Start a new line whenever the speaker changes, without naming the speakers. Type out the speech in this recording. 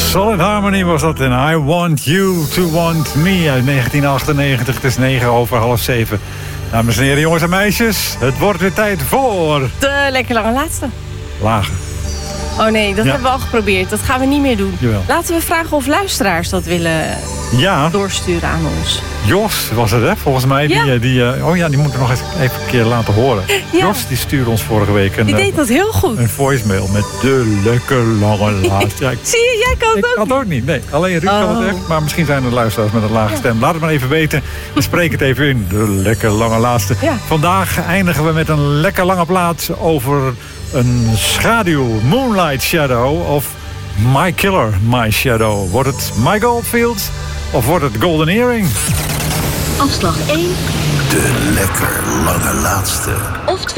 Solid Harmony was dat in I Want You to Want Me uit 1998. Het is 7:09. Dames en heren, jongens en meisjes, het wordt weer tijd voor...
De lekker lange laatste.
Lager.
Oh nee, dat hebben we al geprobeerd. Dat gaan we niet meer doen.
Jawel.
Laten we vragen of luisteraars dat willen doorsturen aan ons.
Jos was het, hè? Volgens mij.
Ja.
Die moeten we nog even een keer laten horen.
Ja.
Jos, die stuurde ons vorige week
Die deed dat heel goed.
een voicemail met de lekker lange laatste. Ja,
Zie je, jij kan het
ik
ook
kan het ook niet. Nee, alleen Ruud kan het echt. Maar misschien zijn er luisteraars met een lage stem. Laat het maar even weten. We spreken het even in. De lekker lange laatste.
Ja.
Vandaag eindigen we met een lekker lange plaat over een schaduw. Moonlight Shadow of My Killer, My Shadow. Wordt het My Goldfield of wordt het Golden Earring?
Afslag 1.
De lekker lange laatste.
Of